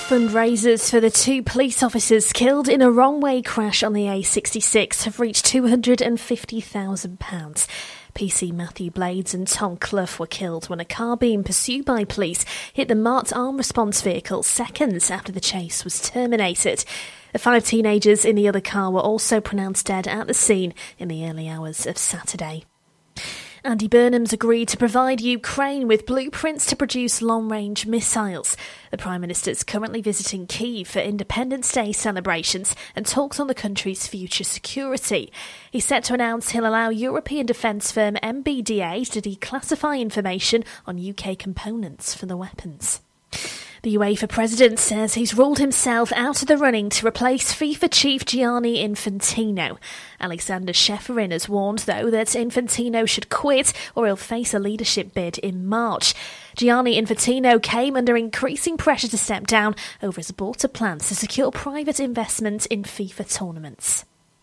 Fundraisers for the 2 police officers killed in a wrong-way crash on the A66 have reached £250,000. PC Matthew Blades and Tom Clough were killed when a car being pursued by police hit the marked armed response vehicle seconds after the chase was terminated. The 5 teenagers in the other car were also pronounced dead at the scene in the early hours of Saturday. Andy Burnham's agreed to provide Ukraine with blueprints to produce long-range missiles. The Prime Minister is currently visiting Kyiv for Independence Day celebrations and talks on the country's future security. He's set to announce he'll allow European defence firm MBDA to declassify information on UK components for the weapons. The UEFA president says he's ruled himself out of the running to replace FIFA chief Gianni Infantino. Alexander Ceferin has warned, though, that Infantino should quit or he'll face a leadership bid in March. Gianni Infantino came under increasing pressure to step down over his aborted plans to secure private investment in FIFA tournaments.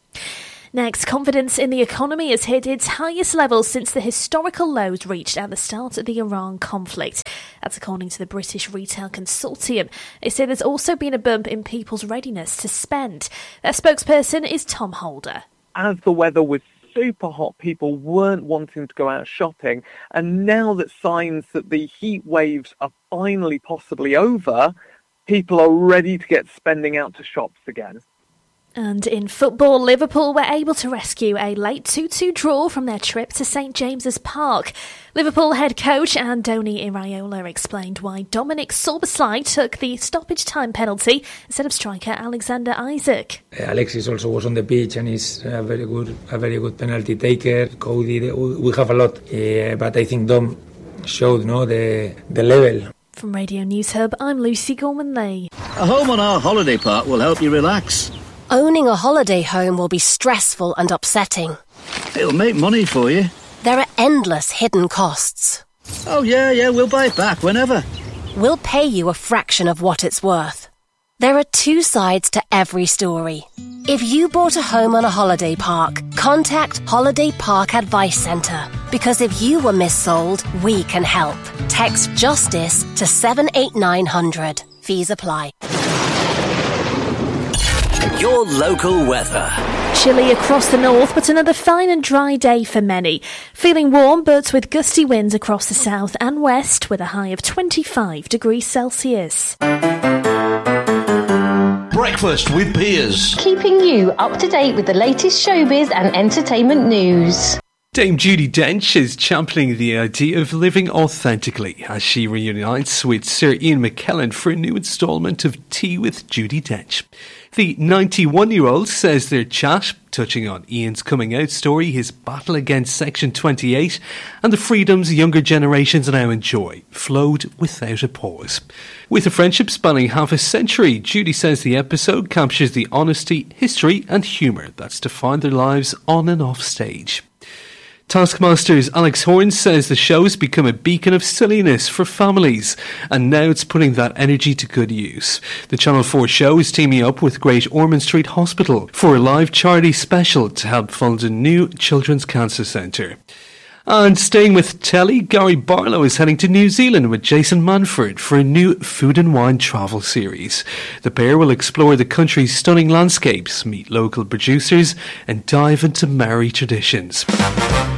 Next, confidence in the economy has hit its highest levels since the historical lows reached at the start of the Iran conflict. That's according to the British Retail Consortium. They say there's also been a bump in people's readiness to spend. Their spokesperson is Tom Holder. As the weather was super hot, people weren't wanting to go out shopping. And now that signs that the heat waves are finally possibly over, people are ready to get spending out to shops again. And in football, Liverpool were able to rescue a late 2-2 draw from their trip to St James's Park. Liverpool head coach Andoni Iraola explained why Dominic Szoboszlai took the stoppage time penalty instead of striker Alexander Isak. Alexis also was on the pitch and is a very good penalty taker. Cody, we have a lot, but I think Dom showed the level. From Radio News Hub, I'm Lucy Gorman-Lee. A home on our holiday park will help you relax. Owning a holiday home will be stressful and upsetting. It'll make money for you. There are endless hidden costs. Oh, yeah, we'll buy it back whenever. We'll pay you a fraction of what it's worth. There are 2 sides to every story. If you bought a home on a holiday park, contact Holiday Park Advice Centre. Because if you were missold, we can help. Text JUSTICE to 78900. Fees apply. Your local weather. Chilly across the north, but another fine and dry day for many. Feeling warm, but with gusty winds across the south and west, with a high of 25 degrees Celsius. Breakfast with Piers. Keeping you up to date with the latest showbiz and entertainment news. Dame Judi Dench is championing the idea of living authentically as she reunites with Sir Ian McKellen for a new instalment of Tea with Judi Dench. The 91-year-old says their chat, touching on Ian's coming out story, his battle against Section 28 and the freedoms younger generations now enjoy, flowed without a pause. With a friendship spanning half a century, Judi says the episode captures the honesty, history and humour that's defined their lives on and off stage. Taskmaster's Alex Horne says the show's become a beacon of silliness for families, and now it's putting that energy to good use. The Channel 4 show is teaming up with Great Ormond Street Hospital for a live charity special to help fund a new children's cancer centre. And staying with telly, Gary Barlow is heading to New Zealand with Jason Manford for a new food and wine travel series. The pair will explore the country's stunning landscapes, meet local producers and dive into Maori traditions.